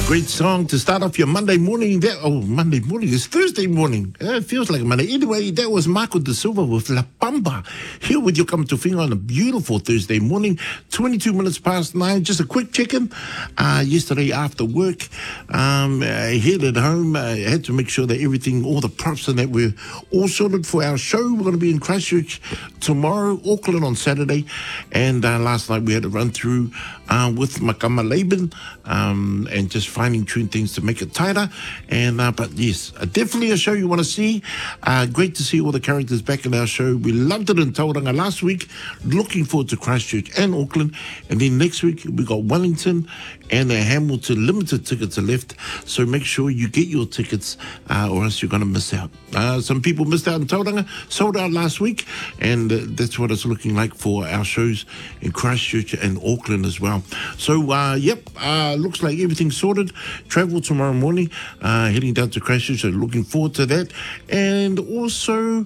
Great song to start off your Monday morning. Monday morning. It's Thursday morning. It feels like a Monday. Anyway, that was Marco De Silva with La Bamba. Here with you, Come to Finger on a beautiful Thursday morning. 22 minutes past 9. Just a quick check-in. Yesterday after work, here at home, I had to make sure that everything, all the props and that we're all sorted for our show. We're going to be in Christchurch tomorrow, Auckland on Saturday. And last night we had to run through with Makama Laban and just fine-tune things to make it tighter. And but yes, definitely a show you want to see. Great to see all the characters back in our show. We loved it in Tauranga last week. Looking forward to Christchurch and Auckland. And then next week we got Wellington and Hamilton. Limited tickets are left, so make sure you get your tickets or else you're going to miss out. Some people missed out in Tauranga, sold out last week, and that's what it's looking like for our shows in Christchurch and Auckland as well. So looks like everything's sorted. Travel tomorrow morning, heading down to Christchurch, so looking forward to that. And also,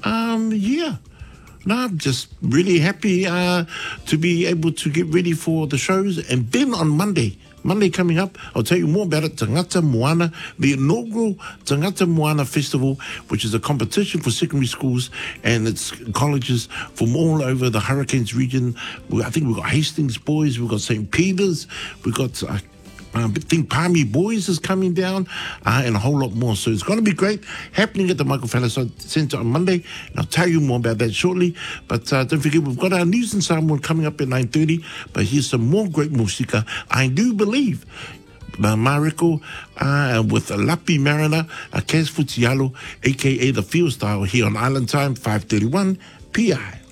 I'm just really happy to be able to get ready for the shows. And then on Monday coming up, I'll tell you more about it. Tangata Moana, the inaugural Tangata Moana Festival, which is a competition for secondary schools and it's colleges from all over the Hurricanes region. I think we've got Hastings boys, we've got St. Peter's, we've got I think Palmy Boys is coming down and a whole lot more. So it's going to be great. Happening at the Michael Fallis Centre on Monday. And I'll tell you more about that shortly. But don't forget, we've got our news and sound coming up at 9:30. But here's some more great musika. I do believe Mariko with Lapi Mariner, Kes Futialo, a.k.a. the Field Style, here on Island Time, 5:31 PI.